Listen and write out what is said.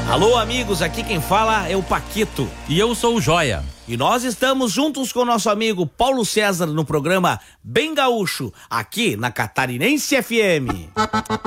Alô, amigos, aqui quem fala é o Paquito. E eu sou o Joia. E nós estamos juntos com o nosso amigo Paulo César no programa Bem Gaúcho, aqui na Catarinense FM.